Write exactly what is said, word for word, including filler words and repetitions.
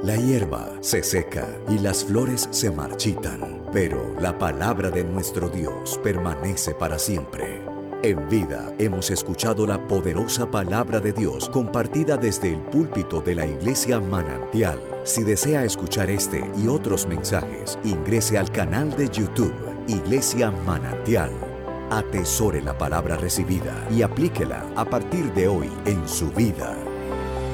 La hierba se seca y las flores se marchitan, pero la palabra de nuestro Dios permanece para siempre. En Vida hemos escuchado la poderosa palabra de Dios compartida desde el púlpito de la Iglesia Manantial. Si desea escuchar este y otros mensajes, ingrese al canal de YouTube Iglesia Manantial. Atesore la palabra recibida y aplíquela a partir de hoy en su vida.